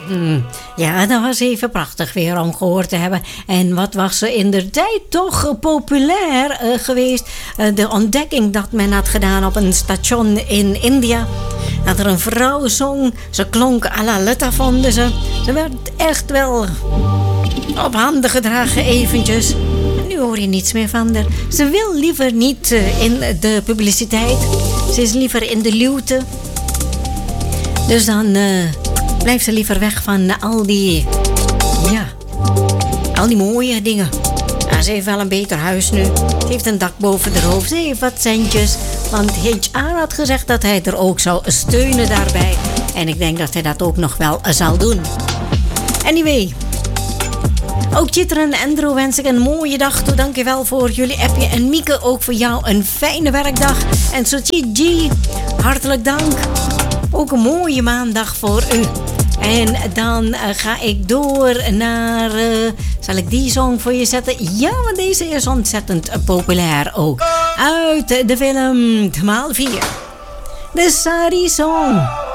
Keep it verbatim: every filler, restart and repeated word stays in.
Hmm, ja, dat was even prachtig weer om gehoord te hebben. En wat was ze in de tijd toch uh, populair uh, geweest. Uh, de ontdekking dat men had gedaan op een station in India. Dat er een vrouw zong. Ze klonk à la Lutta, vonden ze. Ze werd echt wel op handen gedragen eventjes. Nu hoor je niets meer van haar. Ze wil liever niet uh, in de publiciteit. Ze is liever in de luwte. Dus dan uh, blijft ze liever weg van al die, ja, al die mooie dingen. Ja, ze heeft wel een beter huis nu. Ze heeft een dak boven haar hoofd. Ze heeft wat centjes. Want H R had gezegd dat hij er ook zou steunen daarbij. En ik denk dat hij dat ook nog wel zal doen. Anyway. Ook Chitra en Andrew wens ik een mooie dag toe. Dankjewel voor jullie appje. En Mieke, ook voor jou een fijne werkdag. En Sochi G, hartelijk dank. Ook een mooie maandag voor u. En dan uh, ga ik door naar... Uh, zal ik die song voor je zetten? Ja, want deze is ontzettend uh, populair ook. Uit de film maal vier. De Sari Song.